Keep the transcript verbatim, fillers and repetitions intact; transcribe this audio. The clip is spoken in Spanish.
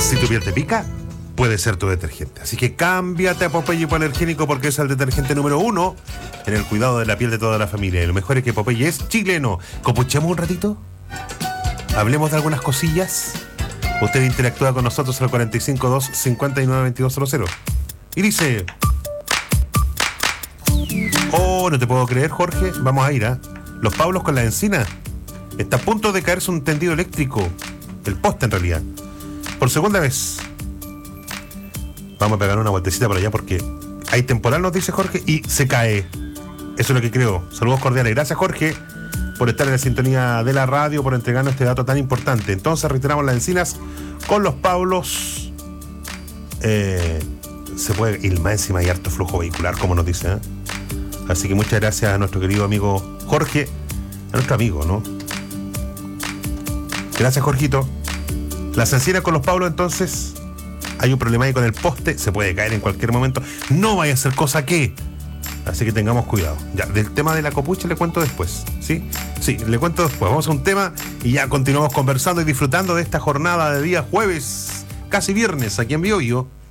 Si tu piel te pica, puede ser tu detergente. Así que cámbiate a Popeye Hipoalergénico porque es el detergente número uno en el cuidado de la piel de toda la familia. Y lo mejor es que Popeye es chileno. ¿Copuchemos un ratito? Hablemos de algunas cosillas. Usted interactúa con nosotros al cuarenta y cinco dos cincuenta y nueve veintidós cero cero. Y dice... Oh, no te puedo creer, Jorge. Vamos a ir, ¿ah? ¿eh? Los Paulos con la encina. Está a punto de caerse un tendido eléctrico. El poste, en realidad. Por segunda vez. Vamos a pegar una vueltecita por allá porque hay temporal, nos dice Jorge, y se cae. Eso es lo que creo. Saludos cordiales. Gracias, Jorge, por estar en la sintonía de la radio, por entregarnos este dato tan importante. Entonces, reiteramos las encinas con los Paulos. Eh, se puede ir más encima, hay harto flujo vehicular, como nos dice, ¿eh? Así que muchas gracias a nuestro querido amigo Jorge, a nuestro amigo, ¿no? Gracias, Jorgito. Las encinas con los Paulos, entonces, hay un problema ahí con el poste, se puede caer en cualquier momento. No vaya a ser cosa que... Así que tengamos cuidado. Ya, del tema de la copucha le cuento después, ¿sí? Sí, le cuento después. Vamos a un tema y ya continuamos conversando y disfrutando de esta jornada de día jueves, casi viernes, aquí en Biobío.